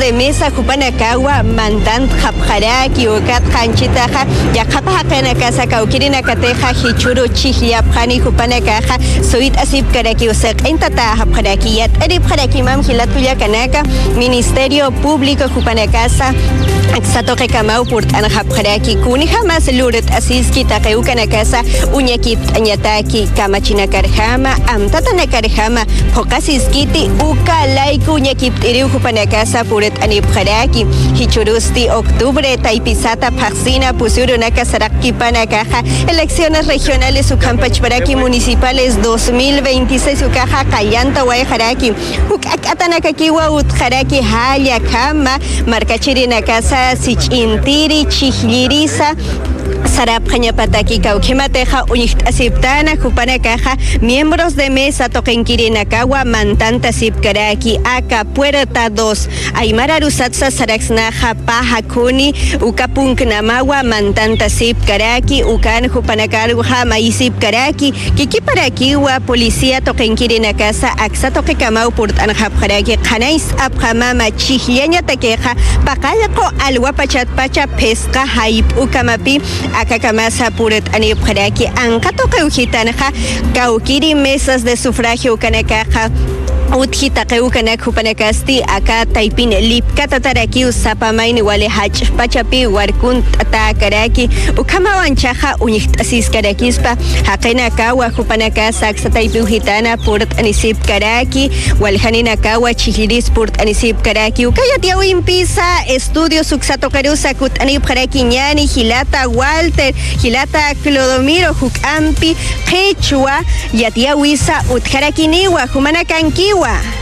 de mesa Jupanakawa, Mantant Japjaraki, Ukat Hanchitaja, Yakapahakana Casa Kaukirina Kateja, Hichuru Chihiapani, Jupanakaja, Soit Asip Karaki, Usek, Entata Japjaraki, Yat Erip Harakimam, Hilatuya Kanaka, Ministerio Público Jupanacasa, Exato Rekamau, Purtan Japjaraki, Kuni Hamas Luret Asiski, Takeukanakasa, Uñakip, Anyataki, Kamachina Karjama, Amtatana Karjama, Pokasiskiti, Uka Laiku, Uñakip, Iriu Jupanacasa, Puret Anipjaraki, Hichurusti, Octubre, Taipisata, Paxina, Pusurunaka, Saraki, Panakaja, Elecciones Regionales, Ucampachparaki, Municipales 2026, Ucaja, Kayanta, Guayjaraki, Ucatanakakiwa, Utjaraki, Haya, Kama, Marcachirina Casa, Sichintiri, Chihirisa, Sarapjañapataki, Cauquimateja, Asiptana, Jupanakaja, miembros de mesa, Toquenquirinakawa, Mantanta Sipkaraki, Aka, Puerta 2, Aymara Rusatsa, Saraxnaja, Paja Kuni, Ukapunknamawa, Mantanta Sipkaraki, Ukan, Jupanakaruja, Maisipkaraki, Kikiparakiwa, Policía, Toquenquirinakasa, Axa Toquecamau, Purtanjapjaraki, Kanais, Abhamama, Chihiaña Taqueja, Pacalco, Alhuapachatpacha, Pesca, Haip, Ukamapi, Akakamasa Puret Anipjaraki, Ankato Kaujitanja, Kaukiri mesas de sufragio Kanakaja, Utjita Keukanak Jupanakasti, Aka Taipin Lipka Tataraki, Usapamain, Wale Hach, Pachapi, Warkunt Atakaraki, Ukamawanchaja, Unitasis Karakispa, Hakenakawa, Jupanakasa, Xataipu Hitana, Purt Anisip Karaki, Walhaninakawa, Chihiris, Purt Anisip Karaki, Ukayatiau Impisa, Estudio Suxato Karusa, Kut Anipjaraki Ñani, Hilata Walter, Hilata Clodomiro, Hukampi, Quechua, Yatiawisa, Utjarakiniwa, Humanakankiwa.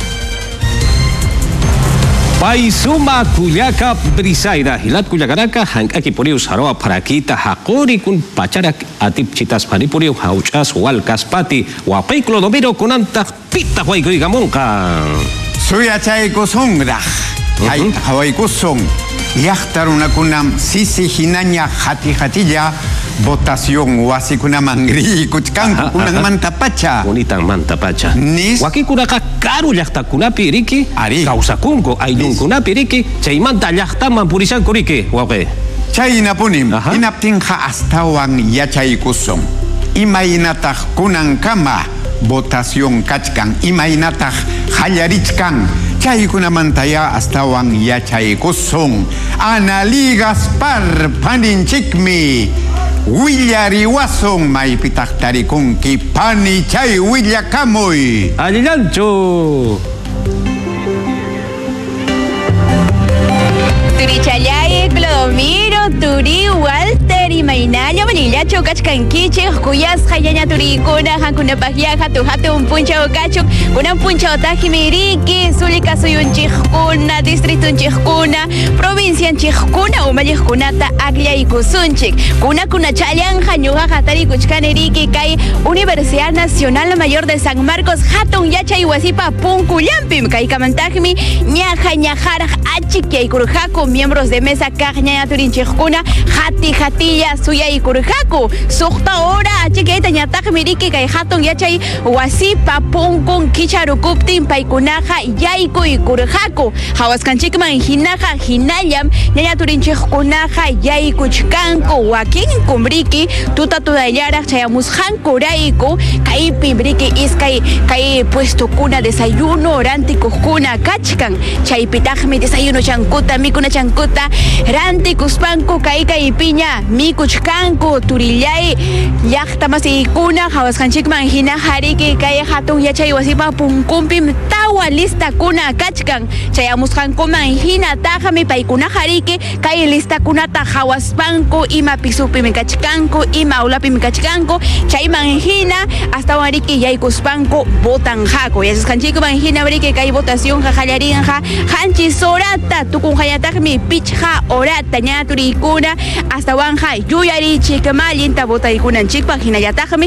Paisuma Kuyaka Brisaida, Hilat Kuyakaraka, Hankaki Puriu Saroa Parakita, Hakuri kun Pacharak, Atip Chitas Panipuriu, Hauchas, Walcaspati, Wapai Clodomiro, Kunanta, Pita Huaygamonka. Soy Achaiko Songra, Hawaiko Song, Yachtaruna Kunam, Sisi Hinaña, Hati Hatilla. Votación wasikuna mangri kuchkan kunang mantapacha bonitan mantapacha nis wakikunaka karu llaqtakunapi riki kawsakunku ayllunkunapi riki chaymanta llaqtaman purishanku riki waqe chaynapunim hinaptinqa astawan yachaykusun imaynataq kunankama votación kachkan imaynataq hallarichkan chaykunamantaya astawan yachaykusun Anali Gaspar paninchikmi Willariwason maipitaqtarikunki pani chay willakamuy allilanchu Turichallaye, Clodomiro, Turi, Walter y Mainaño, Manillacho, Kachkankiche, Cuyas, Hayaña Turicuna, Hankuna Pajiaja, Tujate, un puncha o cacho, una puncha o tajimiriki, Zulika soy un chijcuna, distrito un chijcuna, provincia en chijcuna, Umayijcunata, Aglia y Kusunchik, Kuna Chayan, Hanyuja, Hatari, Kuchkaneriki, Kai, Universidad Nacional Mayor de San Marcos, Hatun, Yacha y Huasipa, Punkuyampim, Kai Kamantajmi, Ñaja, Ñajara, Achiki y Kurjaku, miembros de mesa Kajña Turinchijkuna, Hati Hatilla, Suya y Kurjaku, Sukta Ora, Chiqueta Ñataj Miriki, Kaihatun Yachay, Wasipa, Punkun, Kicharukuptin, Paikunaja, Yaiku y Kurjaku, Hawaskanchikman, Hinaja, Hinayam, Ñaña Turinchijkunaja, Yaikuchkanku, Wakin Kumbriki, Tuta Tudayara, Chayamushan Kuraiku, Kai Pimbriki, Iskai, Kai puesto cuna, desayuno, Orantikuskuna, Kachkan, Chaipitajmi, desayuno chankuta, Mikuna chankuta, Ranti Kuspanku, Kaika y Piña, Mikuchkanku, Turillay, Yachtamas y Kuna, Hawaskanchikman, Hina Hariki, Kaya Hatun, Yachay, Wasipa, Punkumpim, Tawa, Lista Kuna, Kachkan, Chayamuskankuman, Hina, Tajami, Paikuna Hariki, Kaya Lista Kunata, Hawaspanku, Ima Pisupi, Mikachkanku, Ima Ulapi, Mikachkanku, Chayman, Hina, hasta Wariki, Yaikuspanku, Botan Jaco, Yaskanchikman, Hina, Briki, Kay votación, Jajayarinja, Hanchi Sorata, Tukun Hayatakmi, Pichha, Orata, Ñaturikuna, hasta Wanja, Yuyari, Chikamal, Yinta Botaikunan Chikpa, Hinayatakmi,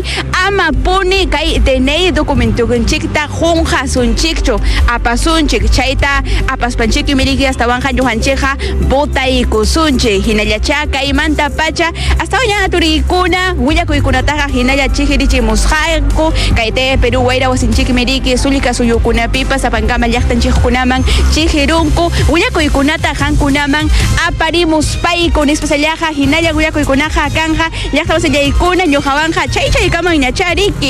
ama puni kay DNI documento kunchikta junja sunchikcho apasunchik chayta apaspanchik miriki hasta wanja yuhancheja bota y kusunche hinallacha kay manta pacha hasta wanya turikuna huya kuikunataja hinalla chihirichi musjaiko kayte Perú waira wasinchik miriki sulika suyukuna pipa sapankama llaqtan chihkunaman chihirunku huya kuikunata hankunaman aparimos pay con especialaja hinalla huya kuikunaja kanja llaqta wasallaykuna ñuqawanja chay kaman ñachariki